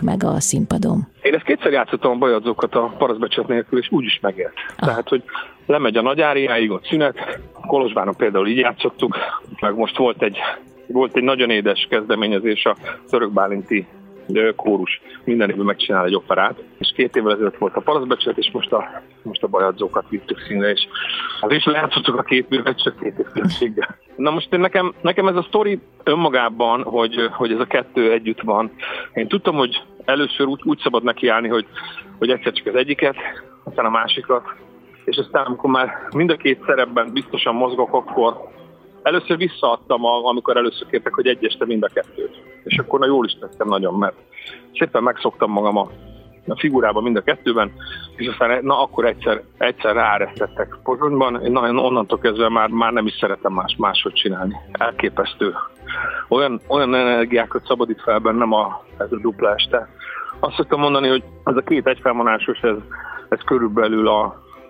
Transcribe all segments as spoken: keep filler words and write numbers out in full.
meg a színpadon? Én ezt kétszer játszottam a bajadzókat a parasztbecsület nélkül, és úgy is megélt. Ah. Tehát, hogy lemegy a nagy áriáig, ott szünet, Kolozsváron például így játszottuk, meg most volt egy, volt egy nagyon édes kezdeményezés, a Török Bálinti kórus minden évben megcsinál egy operát, és két évvel ezelőtt volt a parasztbecsület, és most a, most a bajadzókat vittük színre, és az is lejátszottuk a két művet, csak két év különbséggel. Na most én nekem, nekem ez a sztori önmagában, hogy, hogy ez a kettő együtt van. Én tudtam, hogy először úgy, úgy szabad nekiállni, hogy, hogy egyszer csak az egyiket, aztán a másikat, és aztán amikor már mind a két szerepben biztosan mozgok, akkor először visszaadtam, amikor először kértek, hogy egyeste mind a kettőt. És akkor na jól is tettem nagyon, mert szépen megszoktam magam a, a figurában mind a kettőben, és aztán na akkor egyszer, egyszer ráeresztettek Pozsonyban, én nagyon onnantól kezdve már, már nem is szeretem más, máshogy csinálni. Elképesztő. Olyan, olyan energiákat szabadít fel bennem a, ez a dupla este. Azt szoktam mondani, hogy ez a két egyfelvonásos, ez, ez körülbelül a,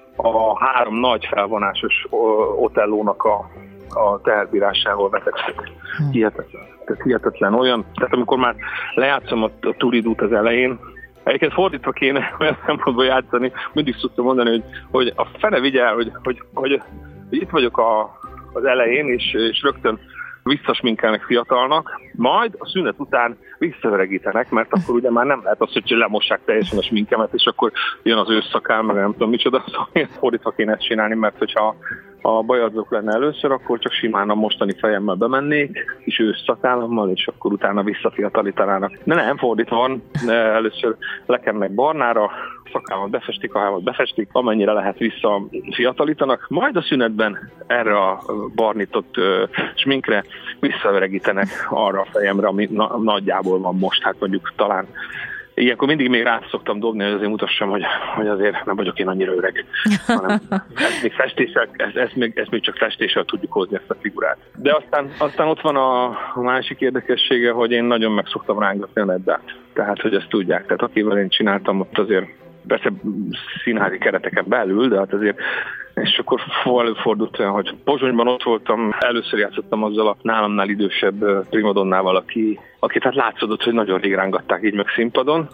a három nagy felvonásos Otellónak a a teherbírásával vetekszik. Hihetetlen. Tehát hihetetlen olyan. Tehát amikor már lejátszom a, a Turidút az elején, egyébként fordítva kéne olyan szempontból játszani, mindig szoktam mondani, hogy, hogy a fene vigyel, hogy, hogy, hogy, hogy itt vagyok a, az elején, és, és rögtön visszasminkelnek fiatalnak, majd a szünet után visszaöregítenek, mert akkor ugye már nem lehet az, hogy lemossák teljesen a sminkemet, és akkor jön az ősszakál, meg nem tudom micsoda, szóval fordítva kéne ezt csinálni, mert hogyha a bajadzók lenne először, akkor csak simán a mostani fejemmel bemennék, és ősszakállammal, és akkor utána visszafiatalítanának. De nem, fordítva van, először lekennek barnára, szakálmat befestik, a hámat befestik, amennyire lehet visszafiatalítanak, majd a szünetben erre a barnított uh, sminkre visszaöregítenek arra a fejemre, ami na- nagyjából van most, hát mondjuk talán. Ilyenkor mindig még rá szoktam dobni, hogy azért mutassam, hogy, hogy azért nem vagyok én annyira öreg, hanem ezt még festéssel, ezt, ezt, még, ezt még csak festéssel tudjuk hozni ezt a figurát. De aztán, aztán ott van a, a másik érdekessége, hogy én nagyon meg szoktam rángatni a Neddát. Tehát, hogy ezt tudják. Tehát akivel én csináltam, ott azért persze színházi kereteken belül, de hát azért, és akkor előfordult olyan, hogy Pozsonyban ott voltam, először játszottam azzal a nálamnál idősebb primadonnával, aki, akit hát látszódott, hogy nagyon rég rángatták így meg színpadon,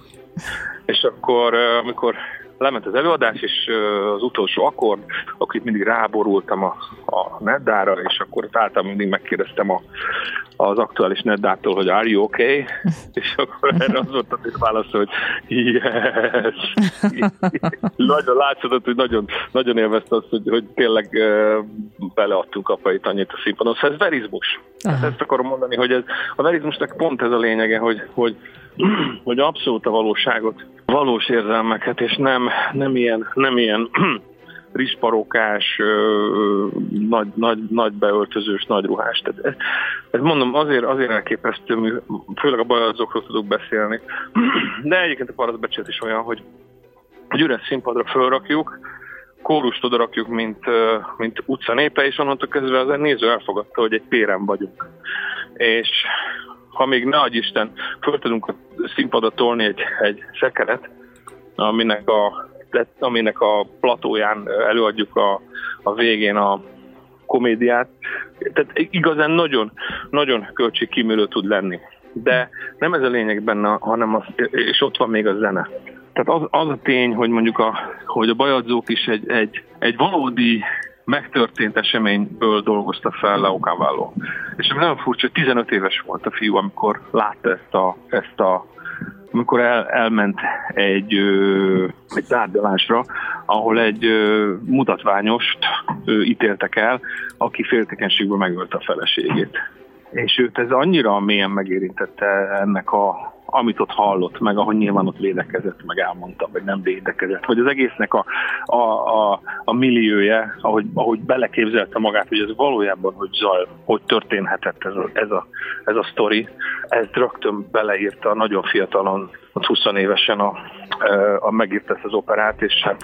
és akkor, amikor lement az előadás, és az utolsó akkord, akkor itt mindig ráborultam a, a Neddára, és akkor általában mindig megkérdeztem a, az aktuális Neddától, hogy are you okay? És akkor erre az volt a válasz, hogy yes! Nagyon látszódott, hogy nagyon, nagyon élvezte azt, hogy, hogy tényleg uh, beleadtunk apai tanyét a színpadon. Szóval ez verizmus. Hát ezt akarom mondani, hogy ez, a verizmusnak pont ez a lényege, hogy, hogy, hogy abszolút a valóságot, valós érzelmeket, és nem, nem ilyen, nem ilyen rizsparókás, nagy, nagy, nagy beöltözős, nagy ruhás. Tehát ez, ez mondom, azért, azért elképesztő, főleg a bajadzókról tudok beszélni. De egyébként a parasztbecsület is olyan, hogy, hogy üres színpadra fölrakjuk, kórust oda rakjuk, mint, mint utcanépe, és onnantól kezdve az néző elfogadta, hogy egy péren vagyunk. És ha még ne adj Isten, föl tudunk a színpadra tolni egy, egy szekeret, aminek a, aminek a platóján előadjuk a, a végén a komédiát. Tehát igazán nagyon, nagyon költségkímélő tud lenni. De nem ez a lényeg benne, hanem az, és ott van még a zene. Tehát az, az a tény, hogy mondjuk a, hogy a bajadzók is egy, egy, egy valódi megtörtént eseményből dolgozta fel Leo Cavallo. És ami nagyon furcsa, hogy tizenöt éves volt a fiú, amikor látta ezt a, ezt a amikor el, elment egy, ö, egy tárgyalásra, ahol egy ö, mutatványost ö, ítéltek el, aki féltékenységből megölte a feleségét. És őt ez annyira mélyen megérintette ennek a, amit ott hallott, meg ahogy nyilván ott védekezett, meg elmondta, vagy nem védekezett, vagy az egésznek a, a, a, a milliója, ahogy, ahogy beleképzelte magát, hogy ez valójában, hogy zaj, hogy történhetett ez a, ez a, ez a sztori, ezt rögtön beleírta nagyon fiatalon, húsz évesen a, a megírta ezt az operát, és hát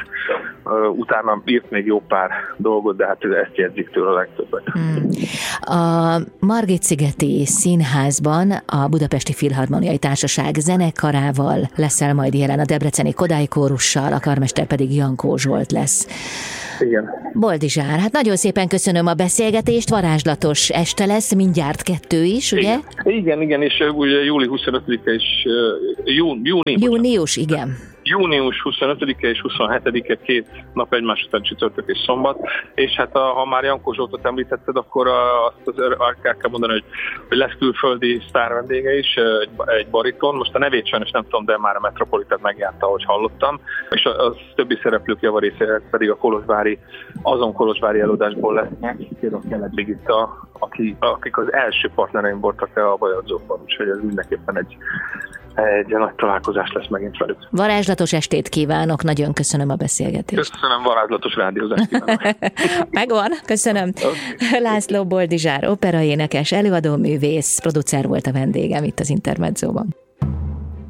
utána írt még jó pár dolgot, de hát ezt jegyzik tőle a legtöbbet. Hmm. A Margit-szigeti Színházban a Budapesti Filharmoniai Társaság Társaság zenekarával leszel majd jelen, a debreceni Kodály Kórussal, a karmester pedig Jankó Zsolt lesz. Igen. Boldizsár, hát nagyon szépen köszönöm a beszélgetést, varázslatos este lesz, mindjárt kettő is, ugye? Igen, igen, igen és ugye júli huszonötödike is, jú, júni, június, igen. Június huszonötödike és huszonhetedike két nap egymás után csütörtök és szombat, és hát a, ha már Jankó Zsoltot említetted, akkor azt az el kell mondani, hogy, hogy lesz külföldi sztár vendége is, egy, egy bariton, most a nevét sajnos nem tudom, de már a Metropolitan megjárta, ahogy hallottam, és az többi szereplők javarésze pedig a kolozsvári, azon kolozsvári előadásból lesznek, kérlek Kelet Brigitta, aki, akik az első partnereim voltak a Bajadzóban, úgyhogy ez mindenképpen egy egy nagy találkozás lesz megint velük. Varázslatos estét kívánok, nagyon köszönöm a beszélgetést. Köszönöm, varázslatos rádiózást kívánok. Megvan, köszönöm. Okay. László Boldizsár, operaénekes, előadó művész, producer volt a vendégem itt az Intermedzóban.